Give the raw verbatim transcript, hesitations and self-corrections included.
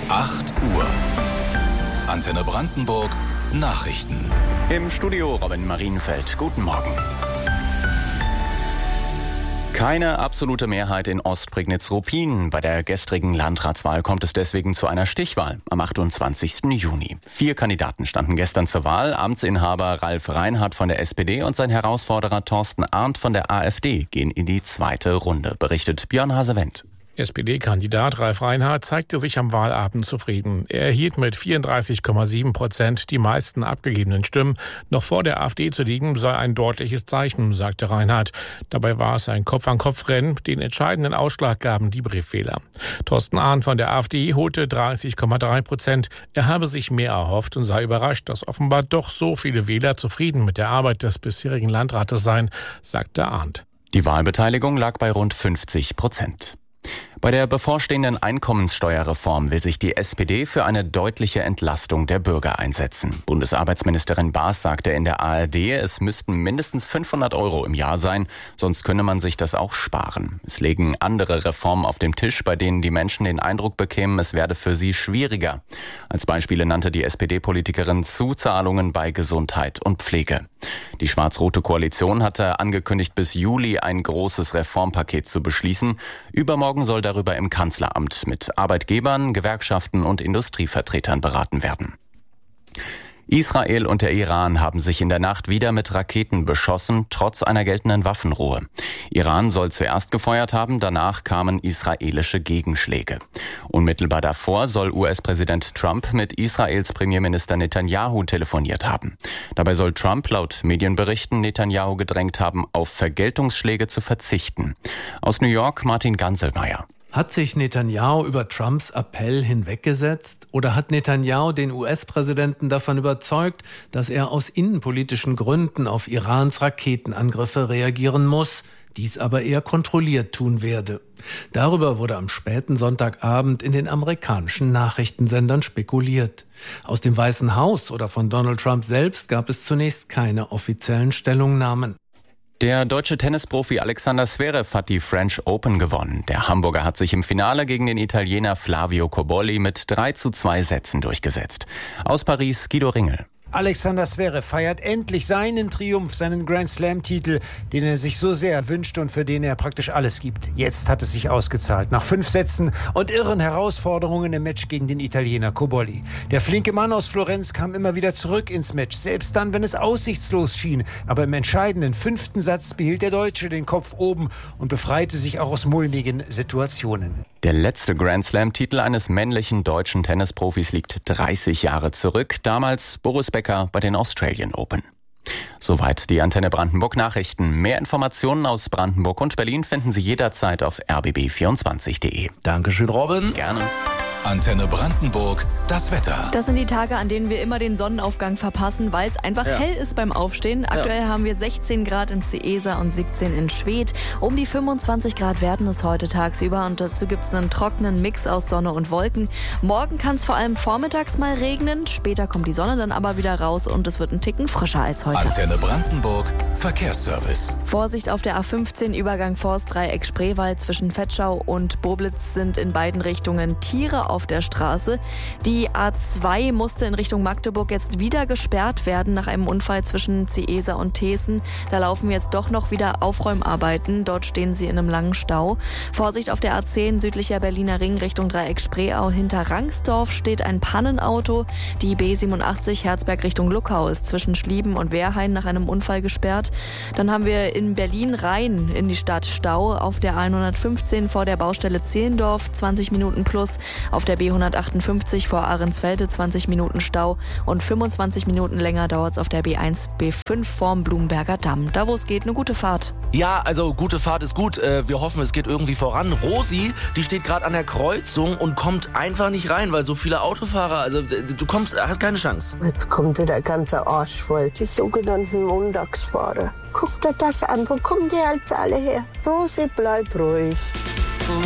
acht Uhr. Antenne Brandenburg Nachrichten. Im Studio Robin Marienfeld. Guten Morgen. Keine absolute Mehrheit in Ostprignitz-Ruppin. Bei der gestrigen Landratswahl kommt es deswegen zu einer Stichwahl am achtundzwanzigsten Juni. Vier Kandidaten standen gestern zur Wahl. Amtsinhaber Ralf Reinhardt von der S P D und sein Herausforderer Thorsten Arndt von der AfD gehen in die zweite Runde, berichtet Björn Hasewendt. S P D-Kandidat Ralf Reinhardt zeigte sich am Wahlabend zufrieden. Er erhielt mit vierunddreißig Komma sieben Prozent die meisten abgegebenen Stimmen. Noch vor der AfD zu liegen sei ein deutliches Zeichen, sagte Reinhardt. Dabei war es ein Kopf-an-Kopf-Rennen. Den entscheidenden Ausschlag gaben die Briefwähler. Thorsten Arndt von der AfD holte dreißig Komma drei Prozent. Er habe sich mehr erhofft und sei überrascht, dass offenbar doch so viele Wähler zufrieden mit der Arbeit des bisherigen Landrates seien, sagte Arndt. Die Wahlbeteiligung lag bei rund fünfzig Prozent. Bei der bevorstehenden Einkommenssteuerreform will sich die S P D für eine deutliche Entlastung der Bürger einsetzen. Bundesarbeitsministerin Baas sagte in der A R D, es müssten mindestens fünfhundert Euro im Jahr sein, sonst könne man sich das auch sparen. Es legen andere Reformen auf dem Tisch, bei denen die Menschen den Eindruck bekämen, es werde für sie schwieriger. Als Beispiele nannte die S P D-Politikerin Zuzahlungen bei Gesundheit und Pflege. Die schwarz-rote Koalition hatte angekündigt, bis Juli ein großes Reformpaket zu beschließen. Übermorgen soll darüber im Kanzleramt mit Arbeitgebern, Gewerkschaften und Industrievertretern beraten werden. Israel und der Iran haben sich in der Nacht wieder mit Raketen beschossen, trotz einer geltenden Waffenruhe. Iran soll zuerst gefeuert haben, danach kamen israelische Gegenschläge. Unmittelbar davor soll U S-Präsident Trump mit Israels Premierminister Netanyahu telefoniert haben. Dabei soll Trump laut Medienberichten Netanyahu gedrängt haben, auf Vergeltungsschläge zu verzichten. Aus New York Martin Ganselmeier. Hat sich Netanyahu über Trumps Appell hinweggesetzt oder hat Netanyahu den U S-Präsidenten davon überzeugt, dass er aus innenpolitischen Gründen auf Irans Raketenangriffe reagieren muss, dies aber eher kontrolliert tun werde? Darüber wurde am späten Sonntagabend in den amerikanischen Nachrichtensendern spekuliert. Aus dem Weißen Haus oder von Donald Trump selbst gab es zunächst keine offiziellen Stellungnahmen. Der deutsche Tennisprofi Alexander Zverev hat die French Open gewonnen. Der Hamburger hat sich im Finale gegen den Italiener Flavio Cobolli mit drei zu zwei Sätzen durchgesetzt. Aus Paris Guido Ringel. Alexander Zverev feiert endlich seinen Triumph, seinen Grand-Slam-Titel, den er sich so sehr wünscht und für den er praktisch alles gibt. Jetzt hat es sich ausgezahlt. Nach fünf Sätzen und irren Herausforderungen im Match gegen den Italiener Cobolli. Der flinke Mann aus Florenz kam immer wieder zurück ins Match, selbst dann, wenn es aussichtslos schien. Aber im entscheidenden fünften Satz behielt der Deutsche den Kopf oben und befreite sich auch aus mulmigen Situationen. Der letzte Grand-Slam-Titel eines männlichen deutschen Tennisprofis liegt dreißig Jahre zurück. Damals Boris Becker bei den Australian Open. Soweit die Antenne Brandenburg Nachrichten. Mehr Informationen aus Brandenburg und Berlin finden Sie jederzeit auf r b b vierundzwanzig punkt d e. Dankeschön, Robin. Gerne. Antenne Brandenburg, das Wetter. Das sind die Tage, an denen wir immer den Sonnenaufgang verpassen, weil es einfach ja. hell ist beim Aufstehen. Aktuell ja. haben wir sechzehn Grad in Ceesa und siebzehn in Schwedt. Um die fünfundzwanzig Grad werden es heute tagsüber und dazu gibt es einen trockenen Mix aus Sonne und Wolken. Morgen kann es vor allem vormittags mal regnen, später kommt die Sonne dann aber wieder raus und es wird ein Ticken frischer als heute. Antenne Brandenburg, Verkehrsservice. Vorsicht auf der A fünfzehn, Übergang Forstdreieck Spreewald zwischen Vetschau und Boblitz sind in beiden Richtungen Tiere auf der Straße. Die A zwei musste in Richtung Magdeburg jetzt wieder gesperrt werden nach einem Unfall zwischen Ceesa und Thesen. Da laufen jetzt doch noch wieder Aufräumarbeiten. Dort stehen sie in einem langen Stau. Vorsicht auf der A zehn, südlicher Berliner Ring Richtung Dreieck Spreeau. Hinter Rangsdorf steht ein Pannenauto. Die B siebenundachtzig Herzberg Richtung Luckau ist zwischen Schlieben und Wehrhain nach einem Unfall gesperrt. Dann haben wir in Berlin rein in die Stadt Stau auf der A hundertfünfzehn vor der Baustelle Zehlendorf zwanzig Minuten plus. Auf der B hundertachtundfünfzig vor Ahrensfelde zwanzig Minuten Stau und fünfundzwanzig Minuten länger dauert es auf der B eins B fünf vorm Blumberger Damm. Da wo es geht, eine gute Fahrt. Ja, also gute Fahrt ist gut. Wir hoffen, es geht irgendwie voran. Rosi, die steht gerade an der Kreuzung und kommt einfach nicht rein, weil so viele Autofahrer, also du kommst, hast keine Chance. Jetzt kommt wieder ganz Arsch voll. Die sogenannten Montagsfahrer. Guck dir das an, wo kommen die jetzt alle her? Rosi, bleib ruhig.